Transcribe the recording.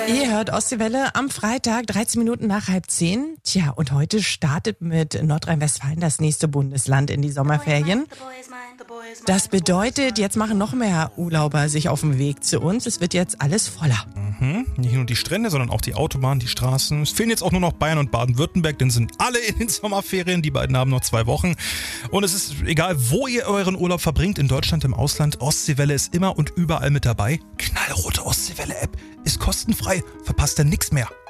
Ihr hört Ostseewelle am Freitag, 13 Minuten nach 9:30. Tja, und heute startet mit Nordrhein-Westfalen das nächste Bundesland in die Sommerferien. Das bedeutet, jetzt machen noch mehr Urlauber sich auf den Weg zu uns. Es wird jetzt alles voller. Nicht nur die Strände, sondern auch die Autobahnen, die Straßen. Es fehlen jetzt auch nur noch Bayern und Baden-Württemberg, denn sind alle in den Sommerferien. Die beiden haben noch 2 Wochen. Und es ist egal, wo ihr euren Urlaub verbringt, in Deutschland, im Ausland, Ostseewelle ist immer und überall mit dabei. Knallrote Ostseewelle-App ist kostenfrei. Verpasst ihr nichts mehr.